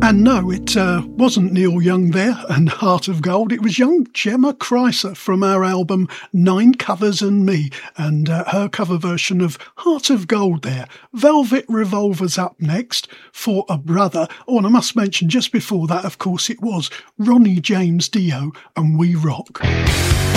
And no, it wasn't Neil Young there and Heart of Gold. It was young Gemma Chrysler from our album Nine Covers and Me, and her cover version of Heart of Gold there. Velvet Revolver's up next for A Brother. Oh, and I must mention, just before that, of course, it was Ronnie James Dio and We Rock.